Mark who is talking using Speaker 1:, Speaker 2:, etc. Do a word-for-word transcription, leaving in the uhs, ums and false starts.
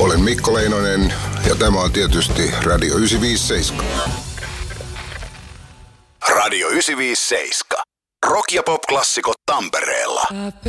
Speaker 1: Olen Mikko Leinonen ja tämä on tietysti Radio yhdeksänsataaviisikymmentäseitsemän.
Speaker 2: Radio yhdeksänsataaviisikymmentäseitsemän. Rock ja pop-klassikot Tampereella.